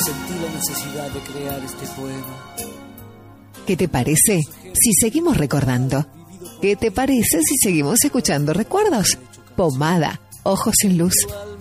sentí la necesidad de crear este poema. ¿Qué te parece si seguimos recordando? ¿Qué te parece si seguimos escuchando recuerdos? Pomada, Ojos sin Luz.